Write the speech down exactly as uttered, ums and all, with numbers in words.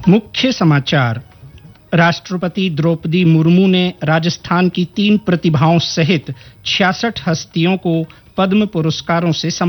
मुख्य समाचार। राष्ट्रपति द्रौपदी मुर्मू ने राजस्थान की तीन प्रतिभाओं सहित छियासठ हस्तियों को पद्म पुरस्कारों से